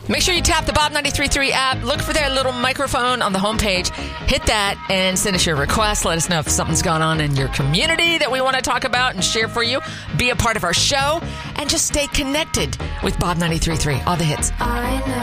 Make sure you tap the Bob 93.3 app. Look for their little microphone on the homepage. Hit that and send us your request. Let us know if something's gone on in your community that we want to talk about and share for you. Be a part of our show and just stay connected with Bob 93.3. All the hits.